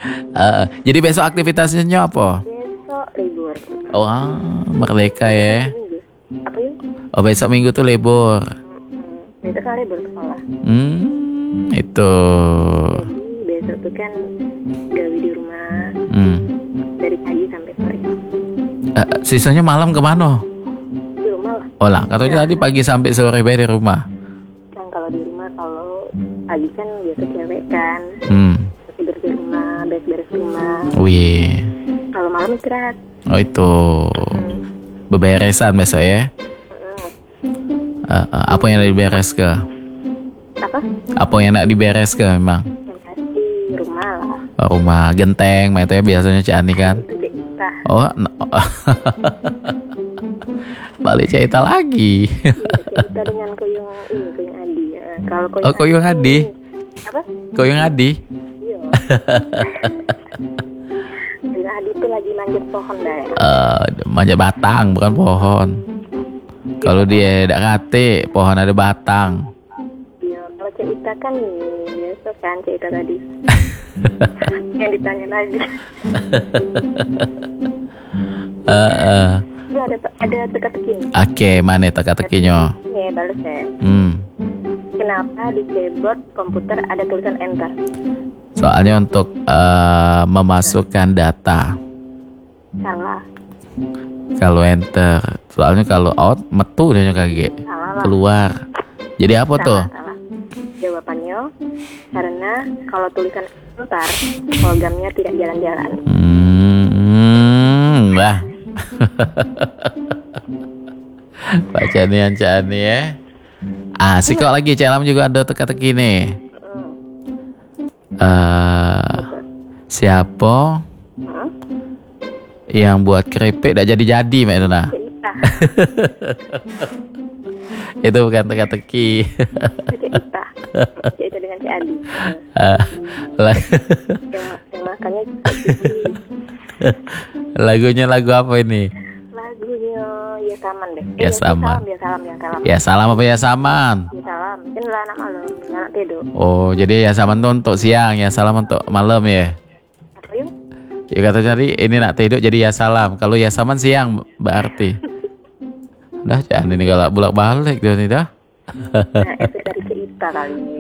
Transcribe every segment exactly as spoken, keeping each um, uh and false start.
Uh, jadi besok aktivitasnya apa? Besok libur. Oh, ah, merdeka ya. Minggu. Apa yuk? Oh, besok minggu tuh libur. Hmm, besok kan libur sekolah. Hmm, itu. Jadi besok tuh kan gawe di rumah Hmm. dari pagi sampai sore. Uh, sisanya malam kemana? Di rumah lah. Oh lah, katanya tadi pagi sampai sore bae di rumah. Kan kalau di rumah kalau pagi kan biasa cewek kan. Hmm. Tidur di rumah, beres-beres rumah. Wih. Kalau malam istirahat. Oh itu. Hmm. Beberesan besok ya. Hmm. Uh, uh, apa yang nak diberes ke? Apa? Apa yang nak diberes ke memang? Yang pasti rumah lah. Oh, rumah genteng, itu ya biasanya Cik Ani kan. Itu deh kita. Oh, no. Balik cerita lagi. Kita dengan koyong ini, koyong Adi. Ya. Kalau koyong Oh, koyong Adi. Apa? Koyong Adi. Iya. Koyong Adi itu lagi manjat pohon dah. Ya. Uh, manjat batang bukan pohon. Kalau dia tidak kate, pohon ada batang. Iya, kalau cerita kan biasa kan cerita tadi. Yang ditanya lagi. uh, uh. Iya ada ada teka-teki. Oke, okay, mana teka-tekinya? Nih balas ya. Hmm. Kenapa di keyboard komputer ada tulisan enter? Soalnya untuk uh, memasukkan data. Salah. Kalau enter, soalnya kalau out metu dia kaget Salah lah. keluar. Jadi apa Salah, tuh? salah. Jawabannya karena kalau tulisan enter programnya tidak jalan-jalan. Hmm, lah. Pak Canian Cani ya. Ah, si kok lagi Celam juga ada teka-teki nih. Uh, siapa Hmm? yang buat keripik tidak jadi-jadi mak itu nah. Cerita. Itu bukan teka-teki. Cerita. Cerita dengan si Adi. Uh, lag- Yang, yang makannya lagunya lagu apa ini? lagunya ya saman deh. Ya Saman. Ya salam, ya salam. Ya salam apa ya saman? Ya salam. Kan lah anak malam, anak tidur. Oh, jadi ya saman tuh untuk siang, ya salam untuk malam ya. Apa yuk? Ya kata tadi ini nak tidur jadi ya salam. Kalau ya saman siang berarti. Dah jangan ini kalau bolak-balik dia nih dah. Nah, itu dari cerita kali ini.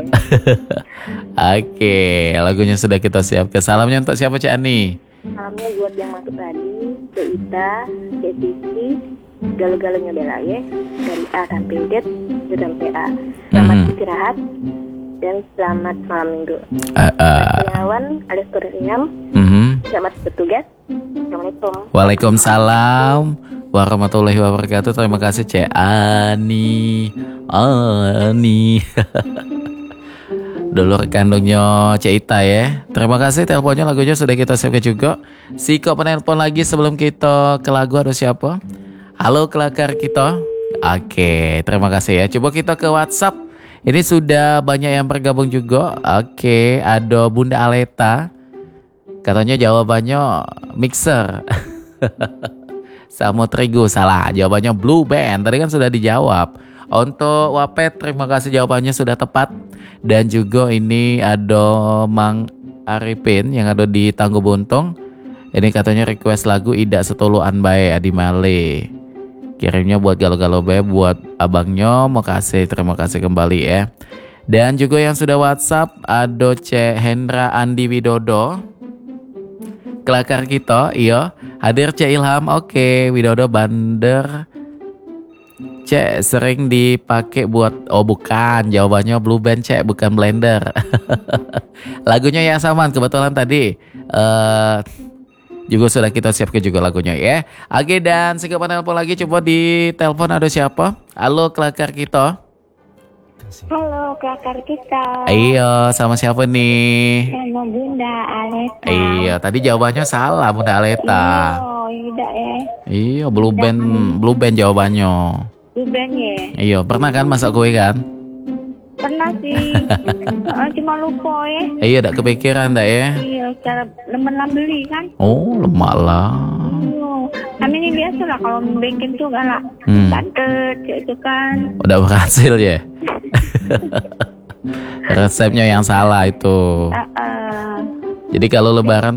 Oke, lagunya sudah kita siapkan. Salamnya untuk siapa Cik Ani? Salamnya buat yang masuk tadi, ke Ita, ke Sisi, galau-galaunya Bella ya, dari A sampai Z, Z sampai A. Selamat Mhm. istirahat dan selamat malam minggu. Uh, uh, Kurniawan alias Kurniam, mhm. selamat bertugas. Assalamualaikum. Waalaikumsalam warahmatullahi wabarakatuh. Terima kasih Cik Ani. Ani. Dulur kandungnya Cik Ita ya. Terima kasih teleponnya, lagunya sudah kita save juga. Si kok penelpon lagi sebelum kita ke lagu ada siapa? Halo kelakar kita. Oke, terima kasih ya. Coba kita ke WhatsApp. Ini sudah banyak yang bergabung juga. Oke, ada Bunda Aleta. Katanya jawabannya mixer. Sama terigu, salah. Jawabannya blue band. Tadi kan sudah dijawab. Untuk Wapet, terima kasih jawabannya sudah tepat. Dan juga ini ada Mang Arifin yang ada di Tangguh Buntung. Ini katanya request lagu Ida Setuluan Bae Adi Male. Kirimnya buat galau-galau bae buat abangnya. Makasih, terima kasih kembali ya. Dan juga yang sudah WhatsApp ada Cek Hendra Andi Widodo. Kelakar kita, iya. Hadir Cek Ilham, oke. Widodo Bander. Cek sering dipakai buat, oh bukan, jawabannya Blue Band Cek, bukan blender. Lagunya ya saman, kebetulan tadi uh, juga sudah kita siapkan juga lagunya ya. Oke, dan sekarang telepon lagi, coba di telepon ada siapa? Halo kelakar kita. Halo kelakar kita. Iya, sama siapa nih? Sama Bunda Aleta. Iya, tadi jawabannya salah Bunda Aleta. Oh, tidak ya. Iya, Blue Band, Blue Band jawabannya. Bukan ya. Iya, pernah kan masak kue kan? Pernah sih. Ah, cuma lupa ya. Iya, tak kepikiran tak ya? Iya, cara lemen beli kan. Oh, lemak lah. Oh, kami ini biasa lah kalau bikin tuh galak. Hmm. Santet, itu kan. Udah berhasil ya? Resepnya yang salah itu. Uh, uh. Jadi kalau lebaran